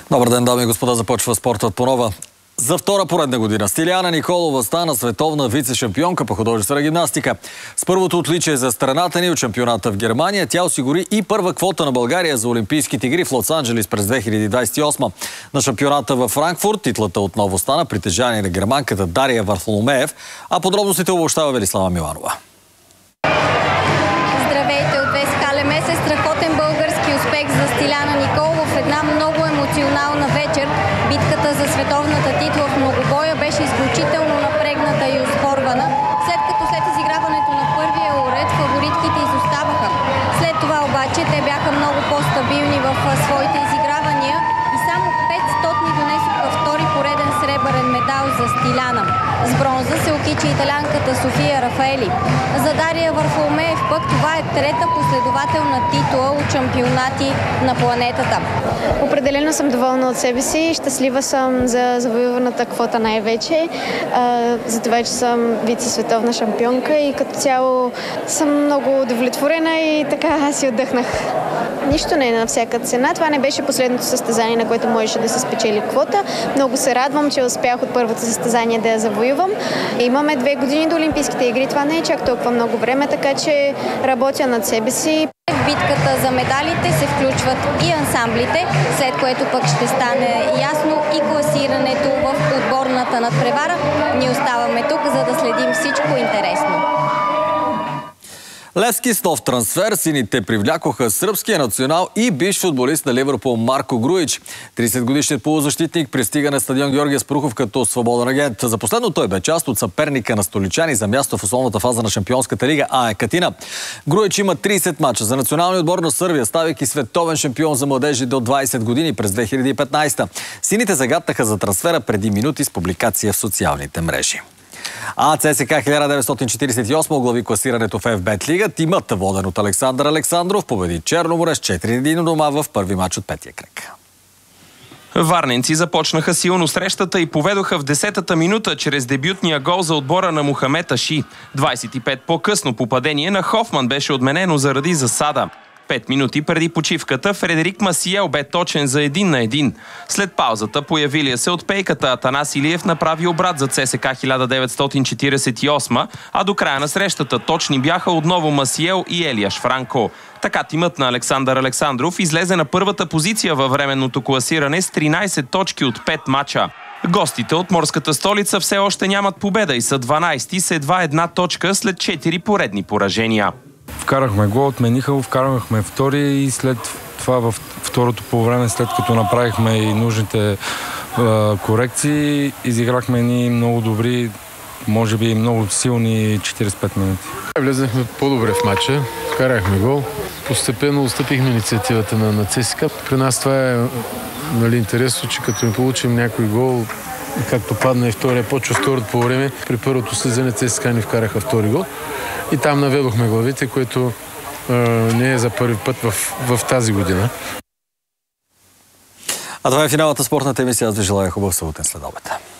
Добър ден, дами и господа, започва спортът по нова. За втора поредна година Стиляна Николова стана световна вице-шампионка по художествена гимнастика. С първото отличие за страната ни от шампионата в Германия тя осигури и първа квота на България за Олимпийските игри в Лос-Анджелес през 2028. На шампионата във Франкфурт титлата отново стана притежание на германката Дария Варфоломеев, а подробностите обобщава Велислава Миланова. Здравейте от Вескале месец. Страхотен български успех за Стиляна Николова в една много емоционална вечер. Битката за световната титла в многобоя беше изключително напрегната и оспорвана. След изиграването на първия уред, фаворитките изоставаха. След това обаче те бяха много по-стабилни в своите изигравания и само 500 донесоха втори пореден сребърен медал за Стиляна. С бронза се окичи италянката София Рафаели. За Дария Варфоломеев пък това е трета последователна титла от шампионати на планетата. Определено съм доволна от себе си. Щастлива съм за завоюваната квота най-вече. За това, че съм вице-световна шампионка и като цяло съм много удовлетворена и така си отдъхнах. Нищо не е на всяка цена. Това не беше последното състезание, на което можеше да се спечели квота. Много се радвам, че успях от първото състезание да я завоювам. Имаме 2 години до Олимпийските игри. Това не е чак толкова много време, така че работя над себе си. В битката за медалите се включват и ансамблите, след което пък ще стане ясно и класирането в отборната надпревара. Ние оставаме тук, за да следим всичко интересно. Левски с нов трансфер. Сините привлякоха сръбския национал и бивш футболист на Ливърпул Марко Груич. 30-годишният полузащитник пристига на стадион Георги Аспарухов като свободен агент. За последно той бе част от съперника на столичани за място в основната фаза на Шампионската лига АЕК Атина. Груич има 30 мача за националния отбор на Сърбия, ставайки световен шампион за младежи до 20 години през 2015. Сините загатнаха за трансфера преди минути с публикация в социалните мрежи. А ЦСКА 1948 оглави класирането в FBET лига. Тимът, воден от Александър Александров, победи Черноморе с 4-1 дома в първи мач от петия кръг. Варненци започнаха силно срещата и поведоха в 10-та минута чрез дебютния гол за отбора на Мохамед Аши. 25 по-късно попадение на Хофман беше отменено заради засада. 5 минути преди почивката Фредерик Масиел бе точен за 1-1. След паузата появилия се от пейката Атанас Илиев направи обрат за ЦСКА 1948, а до края на срещата точни бяха отново Масиел и Елиаш Франко. Така тимът на Александър Александров излезе на първата позиция във временното класиране с 13 точки от 5 мача. Гостите от морската столица все още нямат победа и са 12 с едва една точка след 4 поредни поражения. Вкарахме гол, отмениха го, вкарахме втори и след това във второто по време, след като направихме и нужните корекции, изиграхме ни много добри, може би много силни 45 минути. Влезнахме по-добре в матча, вкарахме гол, постепенно отстъпихме инициативата на ЦСКА. При нас това е интересно, че като им получим някой гол, както падна и втория, почва второто по време, при първото състезание ЦСКА ни вкараха втори гол. И там наведохме главите, което не е за първи път в тази година. А това е финалната спортната емисия. Аз ви желая хубав съботен следобед.